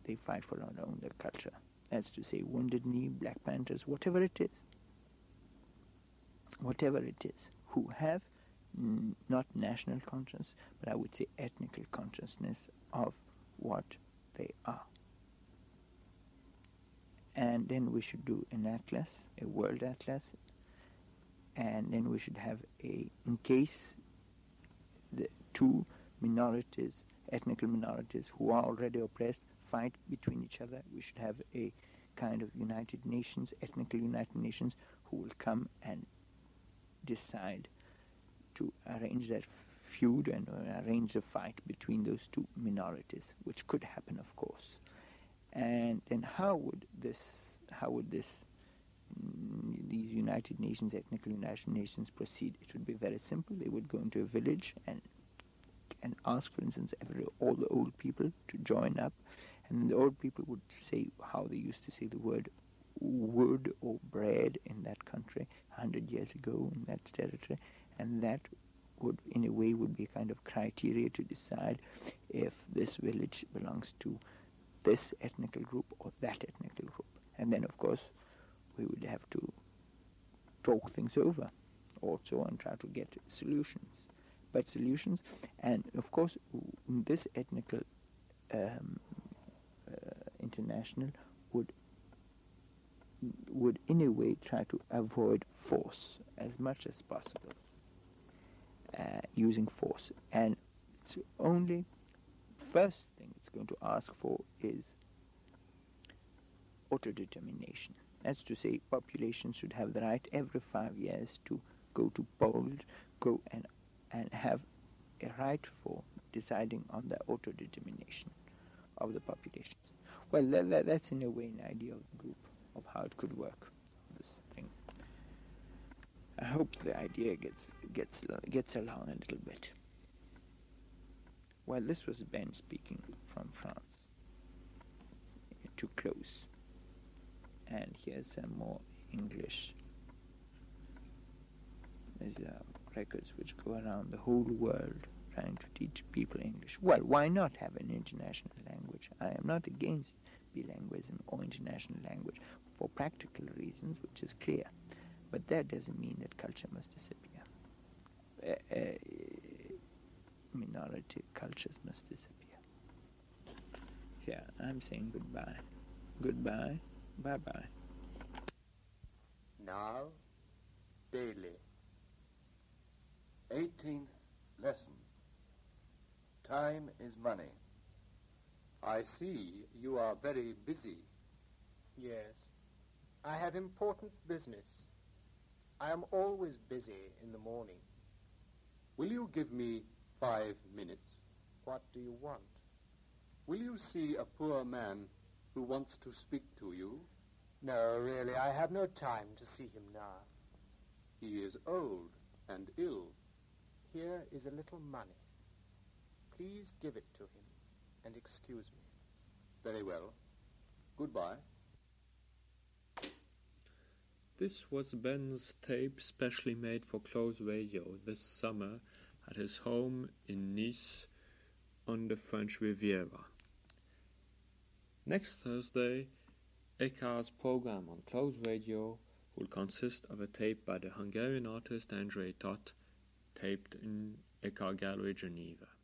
they fight for their culture. That's to say, Wounded Knee, Black Panthers, whatever it is, who have not national consciousness, but I would say ethnical consciousness of what they are. And then we should do an atlas, a world atlas, and then we should have in case the two minorities, ethnical minorities who are already oppressed, fight between each other, we should have a kind of United Nations, ethnical United Nations, who will come and decide to arrange that feud and arrange a fight between those two minorities, which could happen, of course. And then how would these United Nations, ethnical United Nations, proceed? It would be very simple. They would go into a village and ask, for instance, all the old people to join up, and the old people would say how they used to say the word wood or bread in that country 100 years ago in that territory, and that would, in a way, would be a kind of criteria to decide if this village belongs to this ethnical group or that ethnical group. And then, of course, we would have to talk things over also and try to get solutions. And of course, this ethnical international would in a way try to avoid force as much as possible, using force. And it's only first thing it's going to ask for is autodetermination. That's to say, populations should have the right every 5 years to go to polls, go and have a right for deciding on the autodetermination of the populations. Well, that's in a way an idea of the group, of how it could work, this thing. I hope the idea gets along a little bit. Well, this was Ben speaking from France to close. And here's some more English. There's records which go around the whole world trying to teach people English. Well, why not have an international language? I am not against bilingualism or international language for practical reasons, which is clear. But that doesn't mean that culture must disappear. Minority cultures must disappear. Yeah, I'm saying goodbye. Goodbye. Bye-bye. Now, daily. 18th lesson. Time is money. I see you are very busy. Yes. I have important business. I am always busy in the morning. Will you give me 5 minutes? What do you want? Will you see a poor man who wants to speak to you? No, really, I have no time to see him now. He is old and ill. Here is a little money. Please give it to him and excuse me. Very well. Goodbye. This was Ben's tape specially made for Close Radio this summer at his home in Nice on the French Riviera. Next Thursday, Eka's program on Close Radio will consist of a tape by the Hungarian artist Andrei Tot, taped in Eka Gallery, Geneva.